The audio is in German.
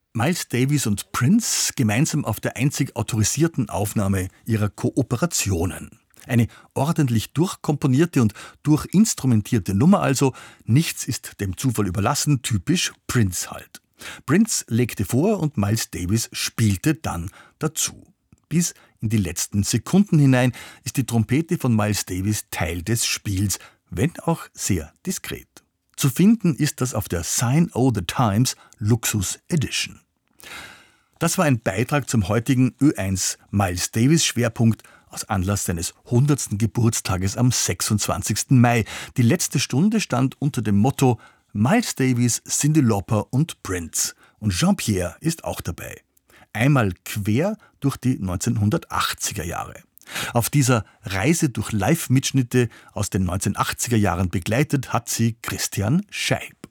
Miles Davis und Prince gemeinsam auf der einzig autorisierten Aufnahme ihrer Kooperationen. Eine ordentlich durchkomponierte und durchinstrumentierte Nummer also. Nichts ist dem Zufall überlassen, typisch Prince halt. Prince legte vor und Miles Davis spielte dann dazu. Bis in die letzten Sekunden hinein ist die Trompete von Miles Davis Teil des Spiels, wenn auch sehr diskret. Zu finden ist das auf der Sign o' the Times Luxus Edition. Das war ein Beitrag zum heutigen Ö1 Miles Davis Schwerpunkt aus Anlass seines 100. Geburtstages am 26. Mai. Die letzte Stunde stand unter dem Motto Miles Davis, Cyndi Lauper und Prince. Und Jean-Pierre ist auch dabei. Einmal quer durch die 1980er Jahre. Auf dieser Reise durch Live-Mitschnitte aus den 1980er Jahren begleitet hat sie Christian Scheib.